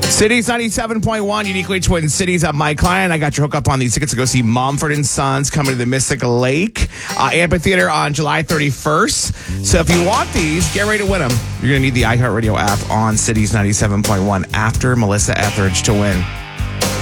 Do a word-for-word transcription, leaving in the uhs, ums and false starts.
Cities ninety-seven point one, uniquely Twin Cities. I'm Mike Klein. I got your hook up on these tickets to go see Mumford and Sons coming to the Mystic Lake uh, Amphitheater on July thirty-first. So if you want these, get ready to win them. You're going to need the iHeartRadio app on Cities ninety-seven point one after Melissa Etheridge to win.